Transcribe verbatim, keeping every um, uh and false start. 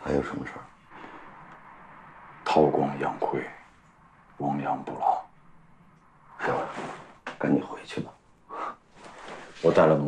还有什么事儿？ 韬光养晦，亡羊补牢。 行了，赶紧回去吧。我带了农。